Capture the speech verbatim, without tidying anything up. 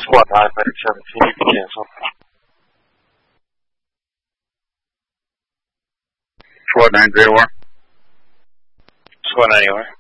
SWAT diabetic seventeen, you can cancel. SWAT nine zero one. SWAT ninety-one.